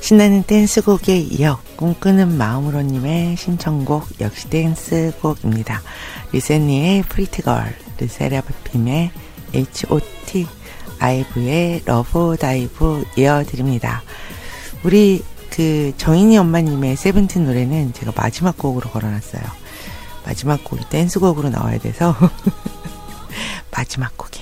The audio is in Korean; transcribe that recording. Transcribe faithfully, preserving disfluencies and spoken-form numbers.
신나는 댄스곡에 이어 꿈꾸는 마음으로님의 신청곡 역시 댄스곡입니다. 리세니의 프리티걸, 르세라핌의 에이치 오 티, 아이브의 러브 다이브 이어드립니다. 우리 그 정인이 엄마님의 세븐틴 노래는 제가 마지막 곡으로 걸어놨어요. 마지막 곡이 댄스곡으로 나와야 돼서 마지막 곡이